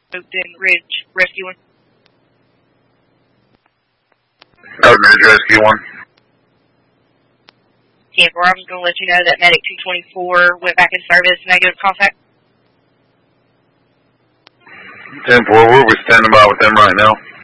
Oakton Ridge Rescue 1. Oakton Ridge Rescue 1. Camper, I'm going to let you know that Medic 224 went back in service. Negative contact. 10-4, we're standing by with them right now.